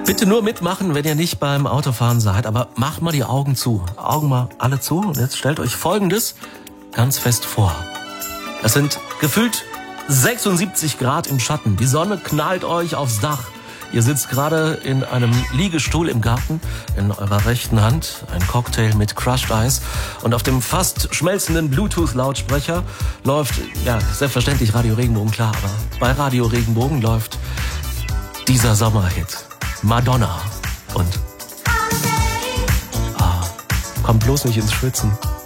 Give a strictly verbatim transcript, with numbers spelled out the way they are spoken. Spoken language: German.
Bitte nur mitmachen, wenn ihr nicht beim Autofahren seid, aber macht mal die Augen zu. Augen mal alle zu und jetzt stellt euch Folgendes ganz fest vor. Es sind gefühlt sechsundsiebzig Grad im Schatten. Die Sonne knallt euch aufs Dach. Ihr sitzt gerade in einem Liegestuhl im Garten, in eurer rechten Hand ein Cocktail mit Crushed Eis und auf dem fast schmelzenden Bluetooth-Lautsprecher läuft, ja, selbstverständlich Radio Regenbogen, klar, aber bei Radio Regenbogen läuft dieser Sommerhit, Madonna und ah, kommt bloß nicht ins Schwitzen.